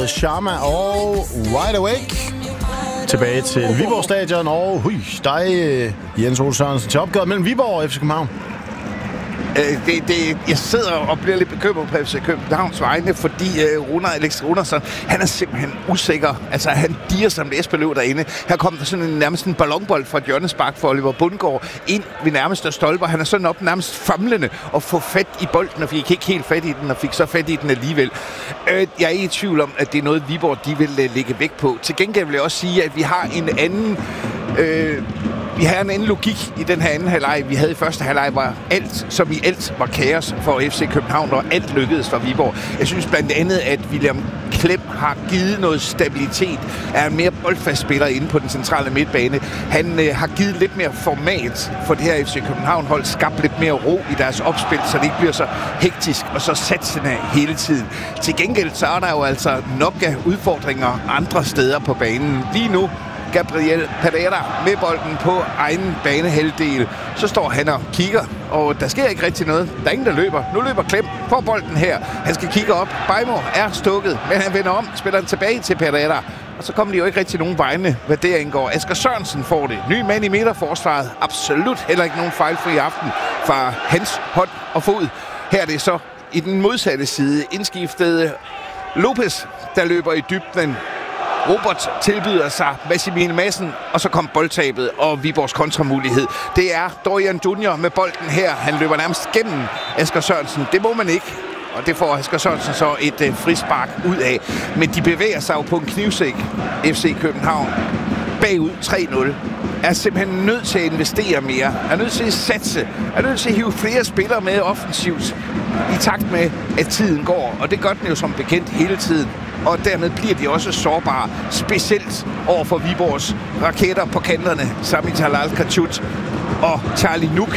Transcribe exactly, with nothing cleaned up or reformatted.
Noget Sharma og Wide Awake. Tilbage til Viborg Stadion og hui, dig, Jens Ole Sørensen, til opgøret mellem Viborg og F C København. Det, det, jeg sidder og bliver lidt bekymret på F C Københavns vegne, fordi uh, Runar, Alex Runarsson, han er simpelthen usikker. Altså, han diger som et esbeløv derinde. Her kom der sådan en, nærmest en ballonbold fra et hjørnespark for Oliver Bundgaard ind ved nærmeste stolper. Han er sådan op nærmest famlende og få fat i bolden, og fik ikke helt fat i den, og fik så fat i den alligevel. Uh, jeg er ikke i tvivl om, at det er noget, Viborg de vil uh, lægge vægt på. Til gengæld vil jeg også sige, at vi har en anden... Uh, Vi har en anden logik i den her anden halvleg. Vi havde i første halvleg, var alt, som i alt var kaos for F C København, og alt lykkedes for Viborg. Jeg synes blandt andet, at William Klem har givet noget stabilitet, er en mere boldfast spiller inde på den centrale midtbane. Han øh, har givet lidt mere format for det her F C København-hold, skabt lidt mere ro i deres opspil, så det ikke bliver så hektisk og så satsende hele tiden. Til gengæld så er der jo altså nok af udfordringer andre steder på banen. Lige nu Gabriel Pereira med bolden på egen banehalvdel. Så står han og kigger, og der sker ikke rigtig noget. Der er ingen, der løber. Nu løber Klem på bolden her. Han skal kigge op. Bajmo er stukket, men han vender om, spiller den tilbage til Pereira. Og så kommer de jo ikke rigtig nogen vegne, hvad det indgår. Asger Sørensen får det. Ny mand i midterforsvaret. Absolut heller ikke nogen fejlfri aften fra hans hånd og fod. Her er det så i den modsatte side indskiftet Lopez, der løber i dybden. Robert tilbyder sig Massimilian Madsen, og så kom boldtabet og Viborgs kontramulighed. Det er Dorian Junior med bolden her. Han løber nærmest gennem Asger Sørensen. Det må man ikke, og det får Asger Sørensen så et øh, frispark ud af. Men de bevæger sig jo på en knivsæk, F C København. Bagud tre nul. Er simpelthen nødt til at investere mere. Er nødt til at satse. Er nødt til at hive flere spillere med offensivt i takt med, at tiden går. Og det gør den jo som bekendt hele tiden. Og dermed bliver de også sårbare, specielt over for Viborgs raketter på kanterne, Sami Talal Kachut og Charlie Nuk,